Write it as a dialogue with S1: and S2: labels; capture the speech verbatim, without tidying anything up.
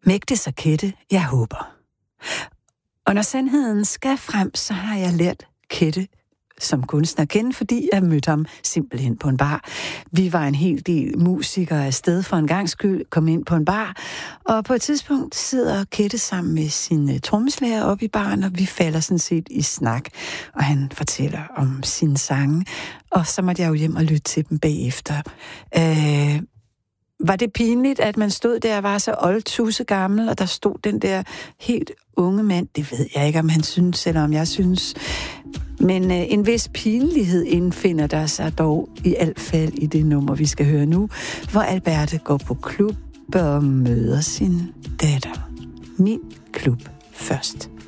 S1: Mægtig så Kette, jeg håber. Og når sandheden skal frem, så har jeg lært Kette som kunstner kende, fordi jeg mødte ham simpelthen på en bar. Vi var en hel del musikere afsted for en gangs skyld, kom ind på en bar, og på et tidspunkt sidder Kette sammen med sin trommeslager oppe i baren, og vi falder sådan set i snak, og han fortæller om sine sange, og så måtte jeg jo hjem og lytte til dem bagefter. Øh, var det pinligt, at man stod der og var så oldtusse gammel, og der stod den der helt unge mand? Det ved jeg ikke, om han synes, eller om jeg synes. Men øh, en vis pinlighed indfinder der sig dog i alt fald i det nummer, vi skal høre nu, hvor Alberte går på klub og møder sin datter. Min klub først.